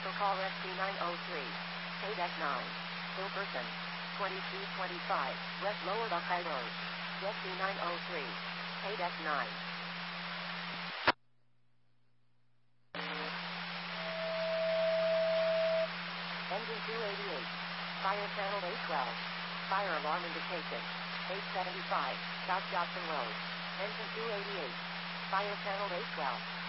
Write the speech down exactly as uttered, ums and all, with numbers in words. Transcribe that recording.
Vehicle call S P nine oh three. K nine. Wilkerson. twenty-two twenty-five. West Lower Buckeye Road. S P nine oh three. K nine. Engine two eighty-eight. Fire channel eight twelve. Fire alarm indication. eight seventy-five. South Johnson Road. Engine two eighty-eight. Fire channel eight twelve.